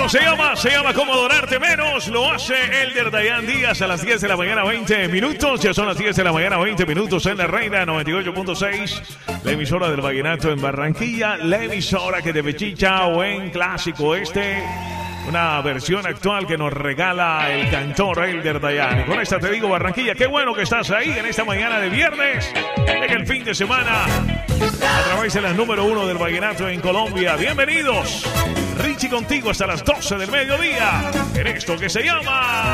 Bueno, se llama Cómo Adorarte Menos. Lo hace Elder Dayan Díaz a las 10 de la mañana, 20 minutos. Ya son las 10 de la mañana, 20 minutos en La Reina 98.6. La emisora del vallenato en Barranquilla. La emisora que te pechicha buen clásico una versión actual que nos regala el cantor Elder Dayan. Y con esta te digo, Barranquilla, qué bueno que estás ahí en esta mañana de viernes, en el fin de semana, a través de la número 1 del vallenato en Colombia. Bienvenidos. Richie contigo hasta las 12 del mediodía, en esto que se llama...